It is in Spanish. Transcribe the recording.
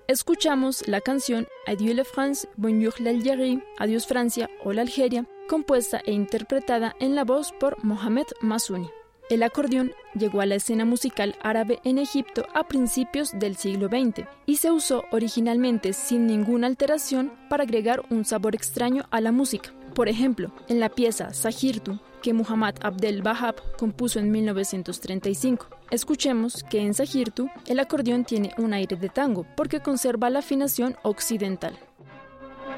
Escuchamos la canción Adieu la France, Bonjour l'Algérie, Adiós Francia o la Algeria, compuesta e interpretada en la voz por Mohamed Massouni. El acordeón llegó a la escena musical árabe en Egipto a principios del siglo XX y se usó originalmente sin ninguna alteración para agregar un sabor extraño a la música. Por ejemplo, en la pieza Sahirtu, que Muhammad Abdel Wahab compuso en 1935. Escuchemos que en Sahirtu el acordeón tiene un aire de tango porque conserva la afinación occidental.